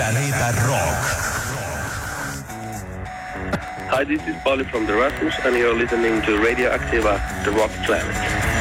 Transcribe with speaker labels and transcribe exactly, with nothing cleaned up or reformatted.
Speaker 1: Planeta Rock.
Speaker 2: Hi, this is Polly from the Rasmus, and you're listening to Radioactiva, the Rock Planet.